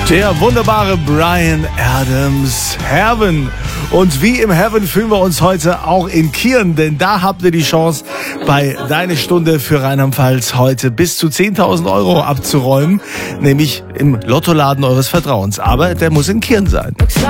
Der wunderbare Bryan Adams, Heaven. Und wie im Heaven fühlen wir uns heute auch in Kirn, denn da habt ihr die Chance, bei Deine Stunde für Rheinland-Pfalz heute bis zu 10.000 € abzuräumen, nämlich im Lottoladen eures Vertrauens. Aber der muss in Kirn sein.